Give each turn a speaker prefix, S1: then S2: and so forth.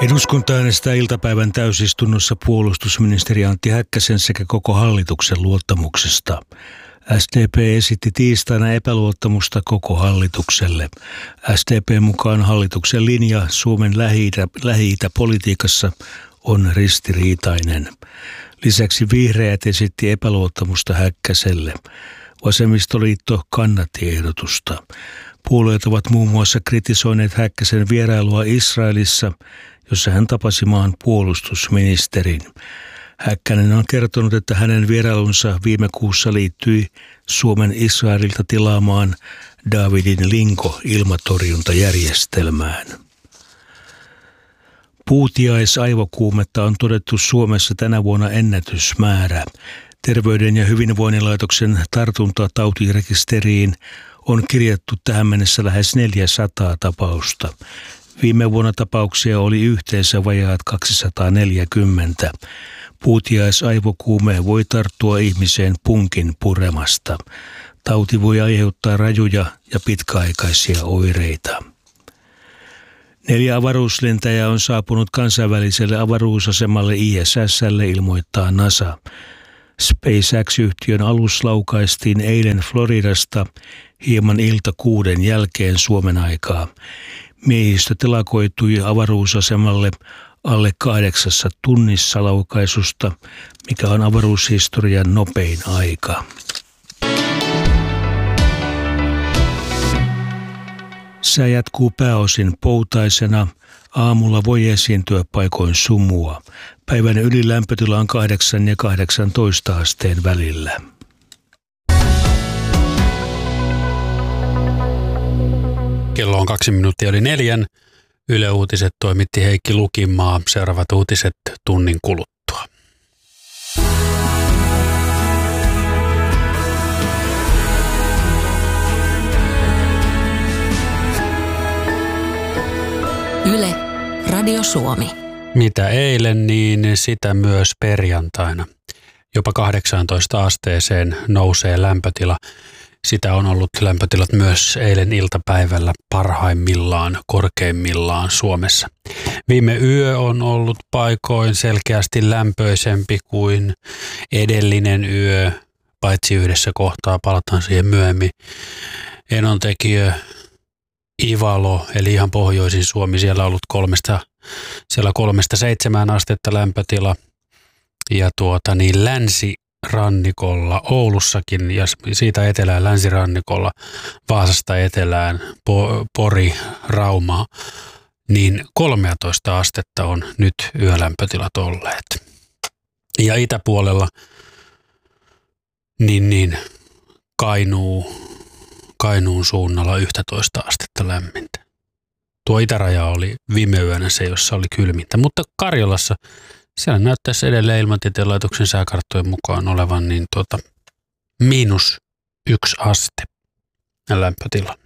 S1: Eduskunta äänestää iltapäivän täysistunnossa puolustusministeri Antti Häkkäsen sekä koko hallituksen luottamuksesta. SDP esitti tiistaina epäluottamusta koko hallitukselle. SDP mukaan hallituksen linja Suomen Lähi-itä-politiikassa on ristiriitainen. Lisäksi vihreät esitti epäluottamusta Häkkäselle. Vasemmistoliitto kannatti ehdotusta. Puolueet ovat muun muassa kritisoineet Häkkäsen vierailua Israelissa, jossa hän tapasi maan puolustusministerin. Häkkänen on kertonut, että hänen vierailunsa viime kuussa liittyi Suomen Israelilta tilaamaan Davidin Linko-ilmatorjuntajärjestelmään. Puutiaisaivokuumetta on todettu Suomessa tänä vuonna ennätysmäärä. Terveyden ja hyvinvoinnin laitoksen tartuntatautirekisteriin on kirjattu tähän mennessä lähes 400 tapausta. Viime vuonna tapauksia oli yhteensä vajaat 240. Puutiaisaivokuume voi tarttua ihmiseen punkin puremasta. Tauti voi aiheuttaa rajuja ja pitkäaikaisia oireita. 4 avaruuslentäjää on saapunut kansainväliselle avaruusasemalle ISS:lle, ilmoittaa NASA. SpaceX-yhtiön alus laukaistiin eilen Floridasta hieman ilta 6 jälkeen Suomen aikaa. Miehistö telakoitui avaruusasemalle alle 8 tunnissa laukaisusta, mikä on avaruushistorian nopein aika. Sää jatkuu pääosin poutaisena. Aamulla voi esiintyä paikoin sumua. Päivän ylilämpötila on 8 ja 18 asteen välillä.
S2: Kello on 4:02. Yle Uutiset toimitti Heikki Lukimaa. Seuraavat uutiset tunnin kuluttua.
S3: Yle, Radio Suomi.
S2: Mitä eilen, niin sitä myös perjantaina. Jopa 18 asteeseen nousee lämpötila. Sitä on ollut lämpötilat myös eilen iltapäivällä parhaimmillaan, korkeimmillaan Suomessa. Viime yö on ollut paikoin selkeästi lämpöisempi kuin edellinen yö, paitsi yhdessä kohtaa, palataan siihen myöhemmin. Enontekiö, Ivalo, eli ihan pohjoisin Suomi, siellä on ollut 3-7 astetta lämpötila. Ja länsirannikolla, Oulussakin ja siitä etelään länsirannikolla, Vaasasta etelään, Pori, Rauma, niin 13 astetta on nyt yölämpötilat olleet. Ja itäpuolella niin Kainuun suunnalla 11 astetta lämmintä. Tuo itäraja oli viime yönä se, jossa oli kylmintä, mutta Karjalassa siellä näyttäisi edelleen Ilmatieteen laitoksen sääkarttojen mukaan olevan -1 aste lämpötila.